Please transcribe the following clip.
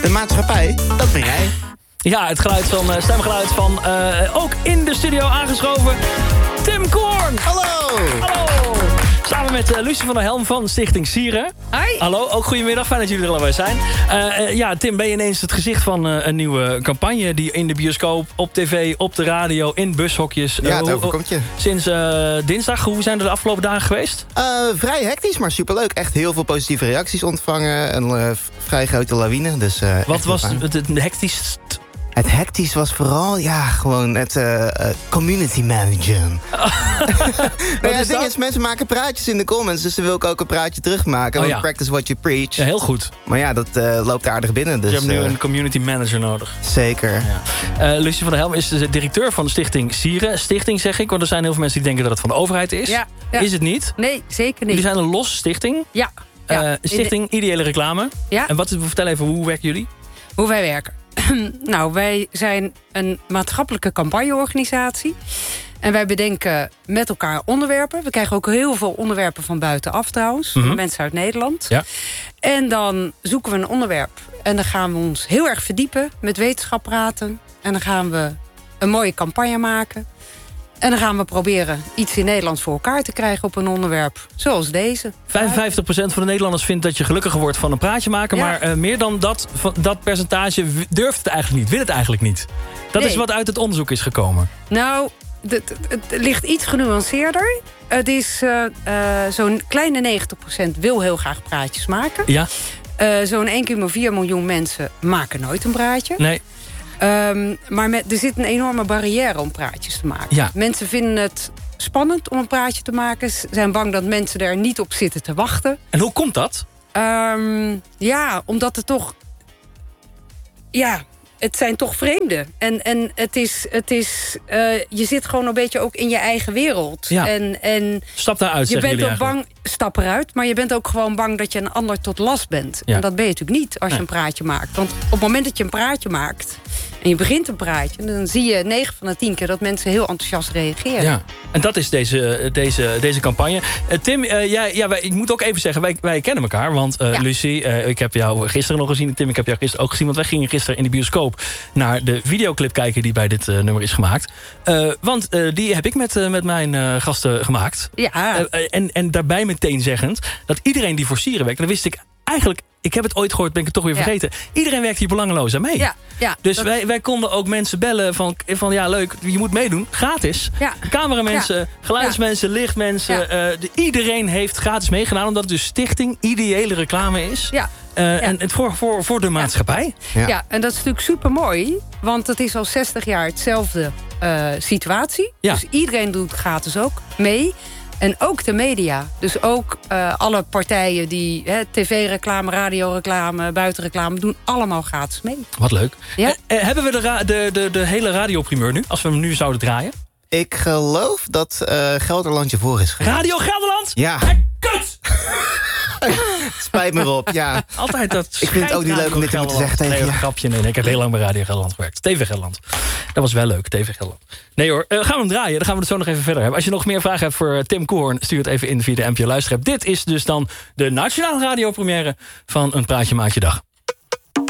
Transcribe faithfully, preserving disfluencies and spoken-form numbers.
maatschappij, dat ben jij. Ja, het geluid van, uh, stemgeluid van uh, ook in de studio aangeschoven, Tim Koorn. Hallo. Hallo. Samen met uh, Lucie van der Helm van Stichting Sieren. Hoi. Hallo, ook goedemiddag, fijn dat jullie er allebei zijn. Uh, uh, ja, Tim, ben je ineens het gezicht van uh, een nieuwe campagne... die in de bioscoop, op tv, op de radio, in bushokjes... Uh, ja, het overkomt je. Sinds uh, dinsdag, hoe zijn er de afgelopen dagen geweest? Uh, vrij hectisch, maar superleuk. Echt heel veel positieve reacties ontvangen. Een uh, vrij grote lawine. Dus, uh, Wat was het, het hectisch? Het hectisch was vooral, ja, gewoon het uh, uh, community managen. Oh. nou ja, het ding is, mensen maken praatjes in de comments... dus dan wil ik ook een praatje terugmaken. Oh, want ja. Practice what you preach. Ja, heel goed. Maar ja, dat uh, loopt aardig binnen. Dus, je hebt nu uh, een community manager nodig. Zeker. Ja. Uh, Lucie van der Helm is de directeur van de Stichting Sieren. Stichting zeg ik, want er zijn heel veel mensen die denken dat het van de overheid is. Ja, ja. Is het niet? Nee, zeker niet. Jullie zijn een losse stichting. Ja. ja. Uh, stichting Ideële Reclame. Ja. En wat, vertel even, hoe werken jullie? Hoe wij werken. Nou, wij zijn een maatschappelijke campagneorganisatie. En wij bedenken met elkaar onderwerpen. We krijgen ook heel veel onderwerpen van buitenaf trouwens. Mm-hmm. Van mensen uit Nederland. Ja. En dan zoeken we een onderwerp. En dan gaan we ons heel erg verdiepen. Met wetenschap praten. En dan gaan we een mooie campagne maken. En dan gaan we proberen iets in Nederland voor elkaar te krijgen op een onderwerp zoals deze. vijfenvijftig procent van de Nederlanders vindt dat je gelukkiger wordt van een praatje maken. Ja. Maar uh, meer dan dat, van, dat percentage durft het eigenlijk niet, wil het eigenlijk niet. Dat Nee. is wat uit het onderzoek is gekomen. Nou, het, het ligt iets genuanceerder. Het is uh, uh, zo'n kleine negentig procent wil heel graag praatjes maken. Ja? Uh, zo'n één komma vier miljoen mensen maken nooit een praatje. Nee. Um, maar met, er zit een enorme barrière om praatjes te maken. Ja. Mensen vinden het spannend om een praatje te maken. Ze zijn bang dat mensen er niet op zitten te wachten. En hoe komt dat? Um, ja, omdat het toch... Ja, het zijn toch vreemden. En, en het is... Het is uh, je zit gewoon een beetje ook in je eigen wereld. Ja. En, en Stap daaruit, je zeggen bent jullie ook bang, eigenlijk. stap eruit, maar je bent ook gewoon bang dat je een ander tot last bent. Ja. En dat ben je natuurlijk niet als je Nee. een praatje maakt. Want op het moment dat je een praatje maakt en je begint een praatje, dan zie je negen van de tien keer dat mensen heel enthousiast reageren. Ja, en dat is deze, deze, deze campagne. Uh, Tim, uh, jij, ja, wij, ik moet ook even zeggen, wij, wij kennen elkaar. Want uh, Ja. Lucie, uh, ik heb jou gisteren nog gezien. Tim, ik heb jou gisteren ook gezien. Want wij gingen gisteren in de bioscoop naar de videoclip kijken die bij dit uh, nummer is gemaakt. Uh, want uh, die heb ik met, uh, met mijn uh, gasten gemaakt. Ja. Uh, uh, en, en daarbij meteen zeggend dat iedereen die voor Sieren werkt, dat wist ik eigenlijk... Ik heb het ooit gehoord, ben ik het toch weer Ja. vergeten. Iedereen werkt hier belangeloos aan mee. Ja, ja, dus dat- wij, wij konden ook mensen bellen van, van ja leuk, je moet meedoen. Gratis. Ja. Cameramensen, Ja. geluidsmensen, lichtmensen. Ja. Uh, de, iedereen heeft gratis meegedaan. Omdat het dus Stichting Ideële Reclame is. Ja. Uh, Ja. En het voor, voor, voor de maatschappij. Ja. Ja, en dat is natuurlijk super mooi. Want het is al zestig jaar hetzelfde uh, situatie. Ja. Dus iedereen doet gratis ook mee. En ook de media. Dus ook uh, alle partijen die hè, tv-reclame, radioreclame, buitenreclame doen allemaal gratis mee. Wat leuk. Ja. Uh, uh, hebben we de, ra- de, de, de hele radioprimeur nu? Als we hem nu zouden draaien? Ik geloof dat uh, Gelderland je voor is gegaan. Radio Gelderland? Ja. Hey, kut! Spijt me op, ja. Altijd dat Ik vind het ook niet leuk om dit te moeten zeggen tegen Nee, je. een grapje. Nee, nee, ik heb heel lang bij Radio Gelderland gewerkt. T V Gelderland. Dat was wel leuk, T V Gelderland. Nee hoor, uh, gaan we hem draaien. Dan gaan we het zo nog even verder hebben. Als je nog meer vragen hebt voor Tim Koorn, stuur het even in via de N P O Luisterapp. Dit is dus dan de Nationale Radiopremière van Een Praatje Maatje Dag.